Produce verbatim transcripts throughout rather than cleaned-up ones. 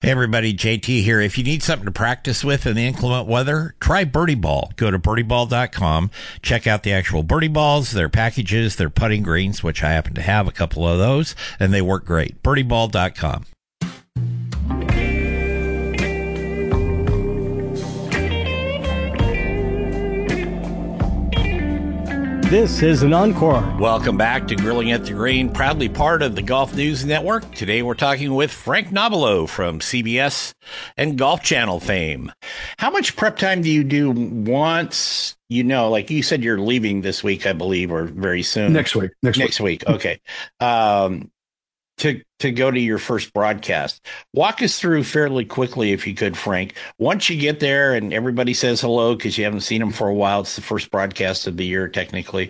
Hey everybody, J T here. If you need something to practice with in the inclement weather, try Birdie Ball. Go to birdie ball dot com. Check out the actual Birdie Balls, their packages, their putting greens, which I happen to have a couple of those, and they work great. birdie ball dot com. This is an encore. Welcome back to Grilling at the Green, proudly part of the Golf News Network. Today we're talking with Frank Nobilo from C B S and Golf Channel fame. How much prep time do you do once, you know, like you said you're leaving this week, I believe, or very soon? Next week. Next, Next week. week. Okay. Um, to to go to your first broadcast. Walk us through fairly quickly, if you could, Frank. Once you get there and everybody says hello because you haven't seen them for a while, it's the first broadcast of the year, technically.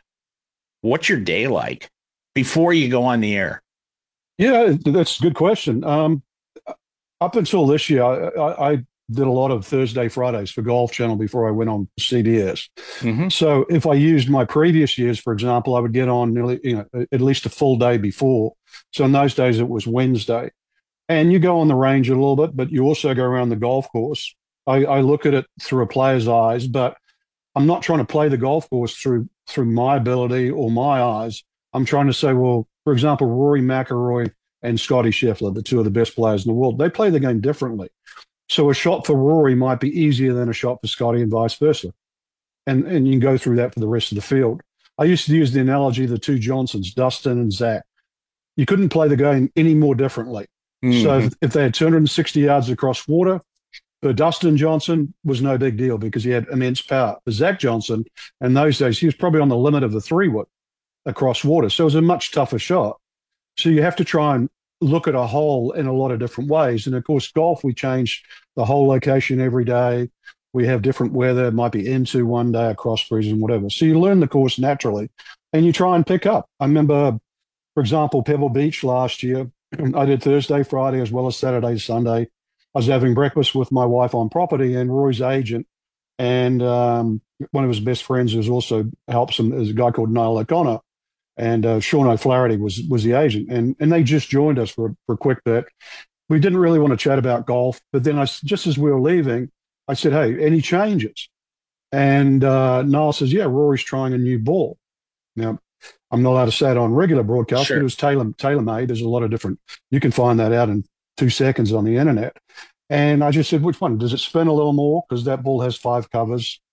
What's your day like before you go on the air? Yeah, that's a good question. Um, up until this year, I, I, I did a lot of Thursday, Fridays for Golf Channel before I went on C B S. Mm-hmm. So if I used my previous years, for example, I would get on nearly, you know, at least a full day before. So in those days, it was Wednesday. And you go on the range a little bit, but you also go around the golf course. I, I look at it through a player's eyes, but I'm not trying to play the golf course through through my ability or my eyes. I'm trying to say, well, for example, Rory McIlroy and Scotty Scheffler, the two of the best players in the world, they play the game differently. So a shot for Rory might be easier than a shot for Scotty and vice versa. And, and you can go through that for the rest of the field. I used to use the analogy of the two Johnsons, Dustin and Zach. You couldn't play the game any more differently. Mm-hmm. So if, if they had two hundred sixty yards across water, for Dustin Johnson was no big deal because he had immense power. For Zach Johnson, in those days, he was probably on the limit of the three wood across water. So it was a much tougher shot. So you have to try and look at a hole in a lot of different ways. And of course, golf, we change the whole location every day. We have different weather. It might be into one day, a cross breeze and whatever. So you learn the course naturally and you try and pick up. I remember, for example, Pebble Beach last year, I did Thursday, Friday, as well as Saturday, Sunday. I was having breakfast with my wife on property, and Roy's agent and um, one of his best friends who also helps him is a guy called Niall O'Connor. And uh, Sean O'Flaherty was was the agent. And and they just joined us for, for a quick bit. We didn't really want to chat about golf. But then I, just as we were leaving, I said, hey, any changes? And uh, Niall says, yeah, Rory's trying a new ball. Now, I'm not allowed to say it on regular broadcast, sure. But it was tailor, tailor-made. There's a lot of different, you can find that out in two seconds on the internet. And I just said, which one? Does it spin a little more? Because that ball has five covers.